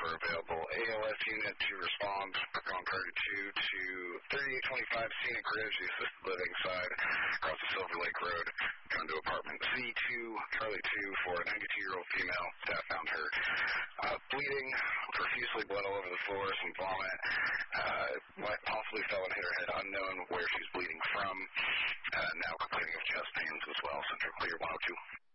were available. ALS unit to respond, Pecan Prairie 2 to 3825 Scenic Ridge, the assisted living side, across the Silver Lake Road, going to apartment C2, Charlie 2 for a 92-year-old female. Staff found her bleeding, profusely blood all over the floor, some vomit, possibly fell and hit her head, unknown where she's bleeding from. Now complaining of chest pains as well. Central Clear 102.